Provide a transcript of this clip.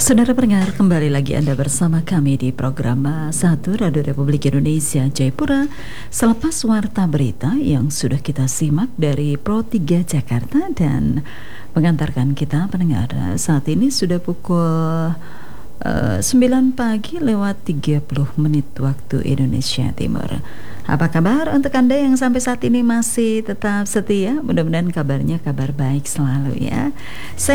Saudara pendengar, kembali lagi Anda bersama kami di program 1 Radio Republik Indonesia Jayapura. Selepas warta berita yang sudah kita simak dari Pro 3 Jakarta dan mengantarkan kita pendengar, saat ini sudah pukul 9 pagi lewat 30 menit waktu Indonesia Timur. Apa kabar untuk Anda yang sampai saat ini masih tetap setia? Mudah-mudahan kabarnya kabar baik selalu ya.